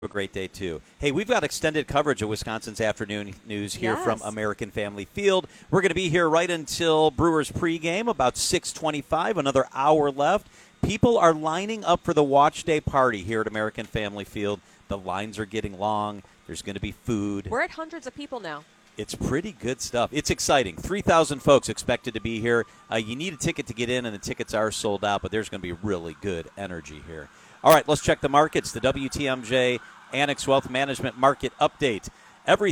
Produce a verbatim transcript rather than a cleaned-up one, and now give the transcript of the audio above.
a great day, too. Hey, we've got extended coverage of Wisconsin's afternoon news here Yes. from American Family Field. We're going to be here right until Brewers pregame, about six twenty-five, another hour left. People are lining up for the watch day party here at American Family Field. The lines are getting long. There's going to be food. We're at hundreds of people now. It's pretty good stuff. It's exciting. three thousand folks expected to be here. Uh, you need a ticket to get in, and the tickets are sold out, but there's going to be really good energy here. All right, let's check the markets. The W T M J Annex Wealth Management Market Update.